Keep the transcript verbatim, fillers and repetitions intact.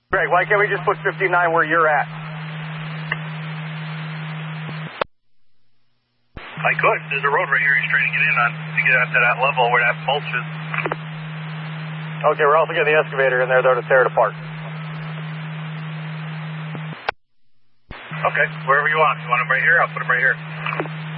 Greg, why can't we just put fifty-nine where you're at? I could. There's a road right here he's trying to get in on to get out to that level where that mulch is. Okay, we're also getting the excavator in there, though, to tear it apart. Okay, wherever you want. You want him right here? I'll put him right here.